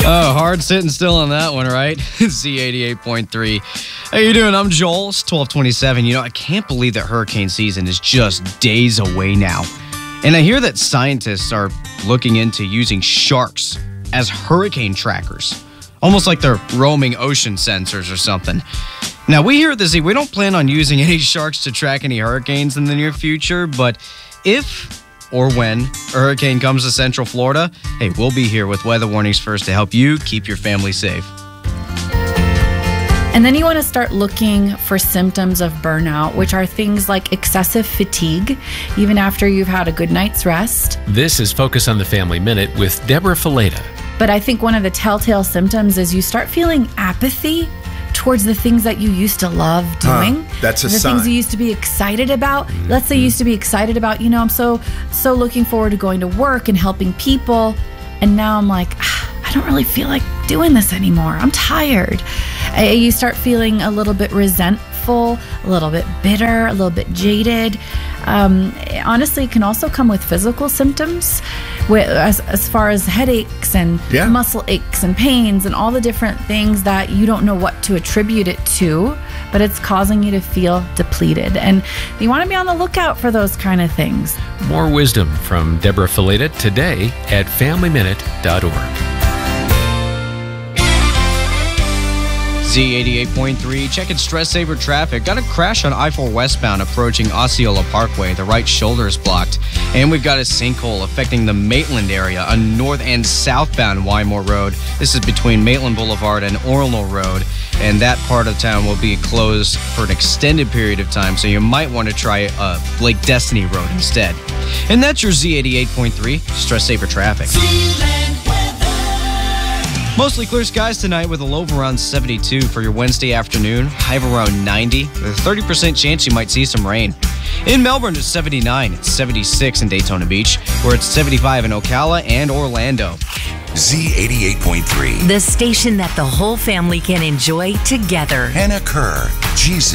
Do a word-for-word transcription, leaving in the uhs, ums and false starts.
Oh, hard sitting still on that one, right? Z eighty-eight point three. How you doing? I'm Joel. It's twelve twenty-seven. You know, I can't believe that hurricane season is just days away now. And I hear that scientists are looking into using sharks as hurricane trackers, almost like they're roaming ocean sensors or something. Now, we here at the Z, we don't plan on using any sharks to track any hurricanes in the near future, but if or when a hurricane comes to Central Florida, hey, we'll be here with weather warnings first to help you keep your family safe. And then you want to start looking for symptoms of burnout, which are things like excessive fatigue, even after you've had a good night's rest. This is Focus on the Family Minute with Deborah Fileta. But I think one of the telltale symptoms is you start feeling apathy towards the things that you used to love doing. Huh, that's a the sign. things you used to be excited about. Mm-hmm. Let's say you used to be excited about, you know, I'm so, so looking forward to going to work and helping people. And now I'm like, ah, I don't really feel like doing this anymore. I'm tired. Uh, you start feeling a little bit resentful, a little bit bitter, a little bit jaded. Um, honestly, it can also come with physical symptoms, with, as, as far as headaches and Yeah. muscle aches and pains and all the different things that you don't know what to attribute it to, but it's causing you to feel depleted. And you want to be on the lookout for those kind of things. More wisdom from Deborah Fileta today at family minute dot org. Z eighty-eight point three, checking stress saver traffic. Got a crash on I four westbound approaching Osceola Parkway. The right shoulder is blocked. And we've got a sinkhole affecting the Maitland area on north and southbound Wymore Road. This is between Maitland Boulevard and Orono Road. And that part of town will be closed for an extended period of time, so you might want to try uh, Lake Destiny Road instead. And that's your Z eighty-eight point three stress saver traffic. Mostly clear skies tonight with a low of around seventy-two for your Wednesday afternoon, high of around ninety, with a thirty percent chance you might see some rain. In Melbourne, it's seventy-nine, it's seventy-six in Daytona Beach, where it's seventy-five in Ocala and Orlando. Z eighty-eight point three. The station that the whole family can enjoy together. Hannah Kerr, Jesus.